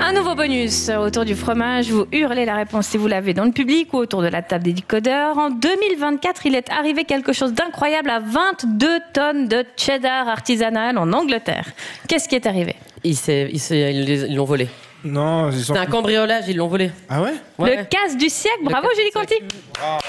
Un nouveau bonus autour du fromage. Vous hurlez la réponse si vous l'avez dans le public ou autour de la table des décodeurs. En 2024, il est arrivé quelque chose d'incroyable à 22 tonnes de cheddar artisanal en Angleterre. Qu'est-ce qui est arrivé ? Ils l'ont volé. Non, c'est un cambriolage, ils l'ont volé. Ah ouais ? Le casse du siècle. Bravo Julie Conti. Oh.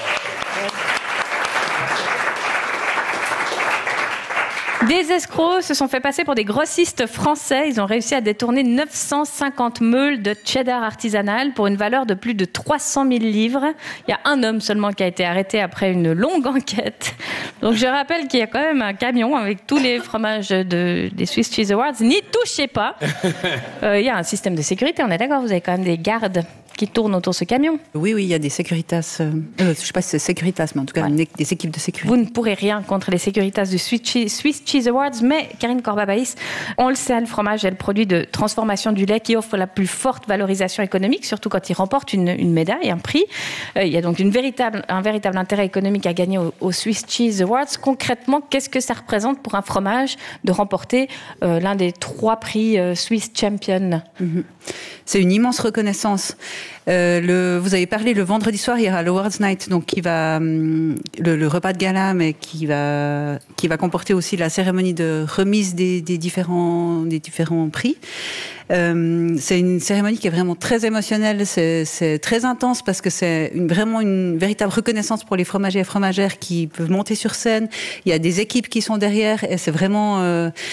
Des escrocs se sont fait passer pour des grossistes français. Ils ont réussi à détourner 950 meules de cheddar artisanal pour une valeur de plus de 300 000 livres. Il y a un homme seulement qui a été arrêté après une longue enquête. Donc je rappelle qu'il y a quand même un camion avec tous les fromages des Swiss Cheese Awards. N'y touchez pas. Il y a un système de sécurité, on est d'accord, vous avez quand même des gardes qui tournent autour de ce camion. Oui, il y a des Securitas, je ne sais pas si c'est Securitas, mais en tout cas des équipes de sécurité. Vous ne pourrez rien contre les Securitas du Swiss Cheese Awards, mais Karine Corbabaïs, on le sait, le fromage est le produit de transformation du lait qui offre la plus forte valorisation économique, surtout quand il remporte une médaille, un prix. Il y a donc un véritable intérêt économique à gagner aux Swiss Cheese Awards. Concrètement, qu'est-ce que ça représente pour un fromage de remporter l'un des 3 prix Swiss Champion ? C'est une immense reconnaissance. Vous avez parlé le vendredi soir, il y aura l'Awards Night, donc qui va le repas de gala, mais qui va comporter aussi la cérémonie de remise des différents prix. C'est une cérémonie qui est vraiment très émotionnelle, c'est très intense parce que c'est vraiment une véritable reconnaissance pour les fromagers et fromagères qui peuvent monter sur scène. Il y a des équipes qui sont derrière et c'est vraiment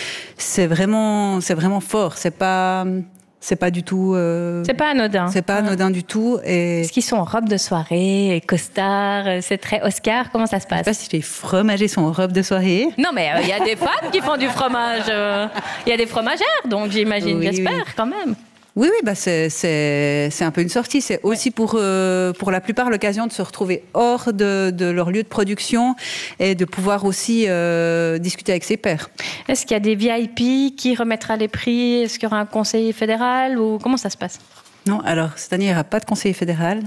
fort. C'est pas du tout. C'est pas anodin. C'est pas anodin du tout. Est-ce qu'ils sont en robe de soirée, costard, c'est très Oscar? Comment ça se passe? Je sais pas si les fromagers sont en robe de soirée. Non, mais il y a des femmes qui font du fromage. Il y a des fromagères, donc j'imagine, j'espère quand même. Oui, c'est un peu une sortie. C'est aussi pour la plupart l'occasion de se retrouver hors de leur lieu de production et de pouvoir aussi discuter avec ses pairs. Est-ce qu'il y a des VIP qui remettra les prix? Est-ce qu'il y aura un conseiller fédéral ou comment ça se passe? Non, alors cette année il n'y aura pas de conseiller fédéral.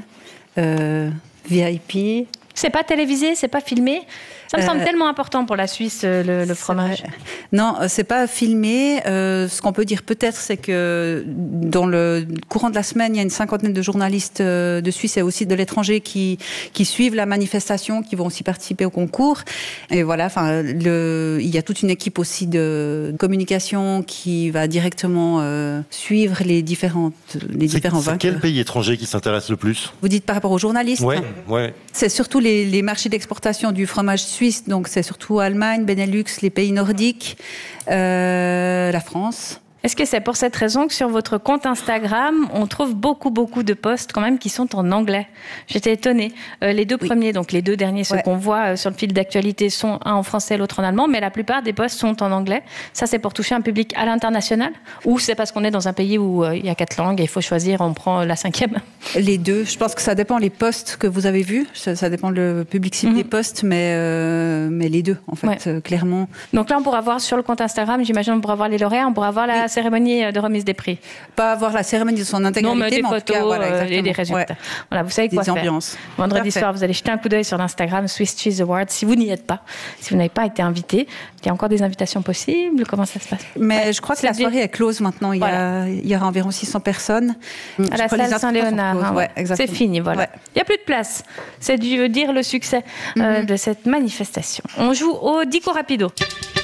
VIP. C'est pas télévisé, c'est pas filmé. Ça me semble tellement important pour la Suisse, le fromage. Non, c'est pas filmé. Ce qu'on peut dire peut-être, c'est que dans le courant de la semaine, il y a une 50aine de journalistes de Suisse et aussi de l'étranger qui suivent la manifestation, qui vont aussi participer au concours. Et voilà, il y a toute une équipe aussi de communication qui va directement suivre les différents vainqueurs. C'est quel pays étranger qui s'intéresse le plus? Vous dites par rapport aux journalistes? Ouais. C'est surtout les marchés d'exportation du fromage suisse, donc c'est surtout Allemagne, Benelux, les pays nordiques, la France. Est-ce que c'est pour cette raison que sur votre compte Instagram, on trouve beaucoup de posts quand même qui sont en anglais? J'étais étonnée. Les 2 premiers, donc les 2 derniers, ceux qu'on voit sur le fil d'actualité, sont un en français, l'autre en allemand, mais la plupart des posts sont en anglais. Ça, c'est pour toucher un public à l'international? Ou c'est parce qu'on est dans un pays où il y a 4 langues et il faut choisir, on prend la 5e? Les 2. Je pense que ça dépend les posts que vous avez vus. Ça dépend le public cible des posts, mais les 2, en fait, clairement. Donc là, on pourra voir sur le compte Instagram, j'imagine, on pourra voir les lauréats, on pourra voir la cérémonie de remise des prix. Pas avoir la cérémonie de son intégralité, non, mais des en photos tout cas, et des résultats. Voilà, vous savez quoi faire. Ambiances. Vendredi soir, vous allez jeter un coup d'œil sur l'Instagram Swiss Cheese Awards. Si vous n'y êtes pas, si vous n'avez pas été invité, il y a encore des invitations possibles. Comment ça se passe? Mais je crois que la soirée est close maintenant. Il y aura environ 600 personnes. À la salle Saint-Léonard. C'est fini, voilà. Il n'y a plus de place. C'est dû dire le succès de cette manifestation. On joue au Dico Rapido.